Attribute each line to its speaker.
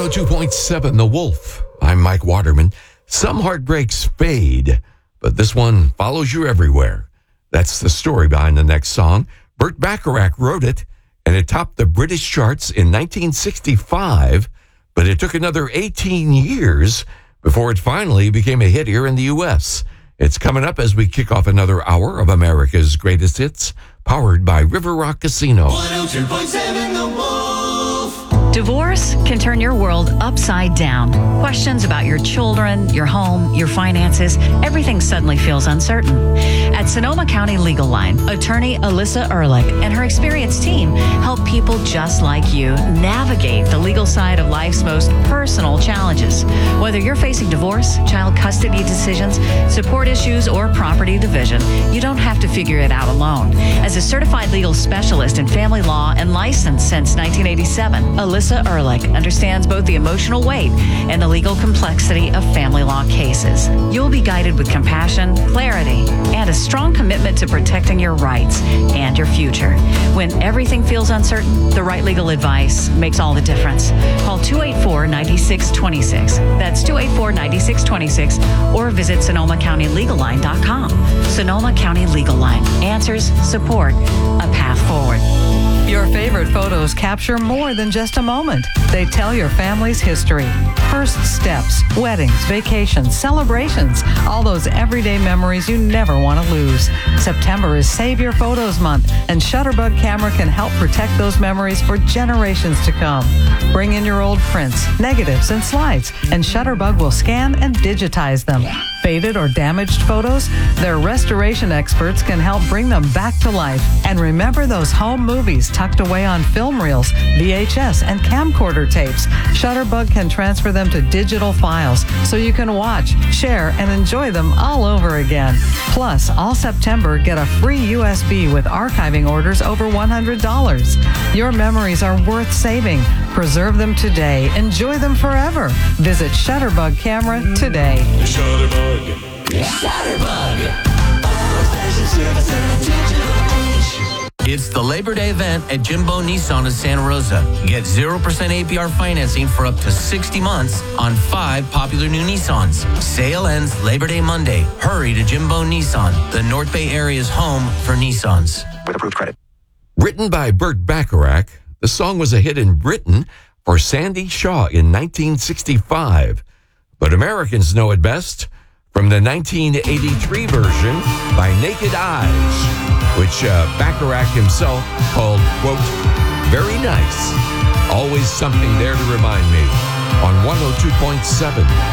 Speaker 1: 102.7 The Wolf. I'm Mike Waterman. Some heartbreaks fade, but this one follows you everywhere. That's the story behind the next song. Burt Bacharach wrote it, and it topped the British charts in 1965, but it took another 18 years before it finally became a hit here in the U.S. It's coming up as we kick off another hour of America's Greatest Hits, powered by River Rock Casino.
Speaker 2: 102.7 The Wolf.
Speaker 3: Divorce can turn your world upside down. Questions about your children, your home, your finances, everything suddenly feels uncertain. At Sonoma County Legal Line, attorney Alyssa Ehrlich and her experienced team help people just like you navigate the legal side of life's most personal challenges. Whether you're facing divorce, child custody decisions, support issues, or property division, you don't have to figure it out alone. As a certified legal specialist in family law and licensed since 1987, Alyssa Ehrlich understands both the emotional weight and the legal complexity of family law cases. You'll be guided with compassion, clarity, and a strong commitment to protecting your rights and your future. When everything feels uncertain, the right legal advice makes all the difference. Call 284-9626. That's 284-9626, or visit SonomaCountyLegalLine.com. Sonoma County Legal Line. Answers, support, a path forward.
Speaker 4: Your favorite photos capture more than just a moment. They tell your family's history. First steps, weddings, vacations, celebrations, all those everyday memories you never want to lose. September is Save Your Photos Month, and Shutterbug Camera can help protect those memories for generations to come. Bring in your old prints, negatives, and slides, and Shutterbug will scan and digitize them. Faded or damaged photos? Their restoration experts can help bring them back to life. And remember those home movies tucked away on film reels, VHS, and camcorder tapes. Shutterbug can transfer them to digital files so you can watch, share, and enjoy them all over again. Plus, all September, get a free USB with archiving orders over $100. Your memories are worth saving. Preserve them today. Enjoy them forever. Visit Shutterbug Camera today.
Speaker 2: Shutterbug. Shutterbug. Fashion service in a digital age.
Speaker 5: It's the Labor Day event at Jimbo Nissan of Santa Rosa. Get 0% APR financing for up to 60 months on 5 popular new Nissans. Sale ends Labor Day Monday. Hurry to Jimbo Nissan, the North Bay area's home for Nissans.
Speaker 6: With approved credit.
Speaker 1: Written by Burt Bacharach, the song was a hit in Britain for Sandy Shaw in 1965. But Americans know it best from the 1983 version by Naked Eyes, which Bacharach himself called, quote, very nice. Always something there to remind me on 102.7